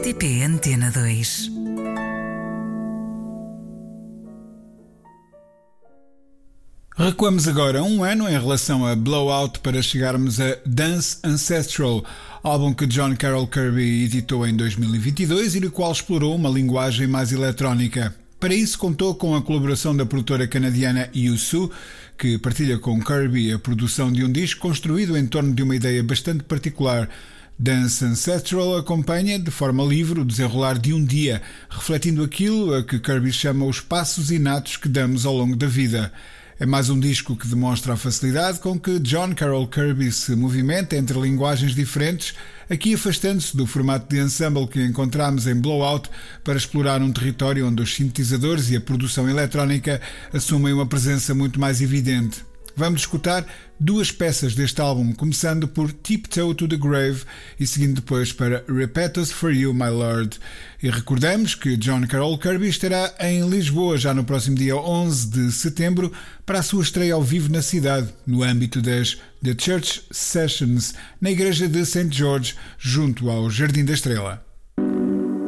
RTP Antena 2. Recuamos agora um ano em relação a Blowout para chegarmos a Dance Ancestral, álbum que John Carroll Kirby editou em 2022 e no qual explorou uma linguagem mais eletrónica. Para isso contou com a colaboração da produtora canadiana U2, que partilha com Kirby a produção de um disco construído em torno de uma ideia bastante particular. Dance Ancestral acompanha de forma livre o desenrolar de um dia, refletindo aquilo a que Kirby chama os passos inatos que damos ao longo da vida. É mais um disco que demonstra a facilidade com que John Carroll Kirby se movimenta entre linguagens diferentes, aqui afastando-se do formato de ensemble que encontramos em Blowout para explorar um território onde os sintetizadores e a produção eletrónica assumem uma presença muito mais evidente. Vamos escutar duas peças deste álbum, começando por Tiptoe to the Grave e seguindo depois para Repettus for You, My Lord. E recordamos que John Carroll Kirby estará em Lisboa já no próximo dia 11 de setembro para a sua estreia ao vivo na cidade, no âmbito das The Church Sessions, na igreja de St. George, junto ao Jardim da Estrela.